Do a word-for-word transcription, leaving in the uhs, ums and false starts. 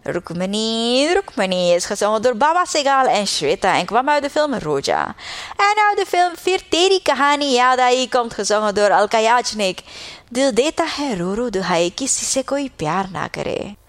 Rukmini, Rukmini is gezongen door Baba Segal en Shweta en kwam uit de film Roja. En uit de film Fir Teri Kahani Yaad Aayi komt gezongen door Alka Yachnik. Dil deta hai ro ro duhai kisi se koi pyar na kare.